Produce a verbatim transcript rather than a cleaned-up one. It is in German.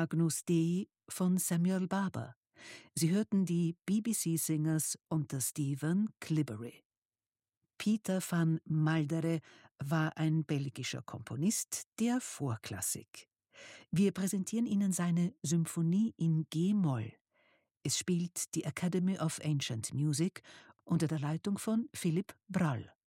Agnus Dei von Samuel Barber. Sie hörten die B B C-Singers unter Stephen Clibberry. Pieter van Maldere war ein belgischer Komponist der Vorklassik. Wir präsentieren Ihnen seine Symphonie in G-Moll. Es spielt die Academy of Ancient Music unter der Leitung von Philipp Brall.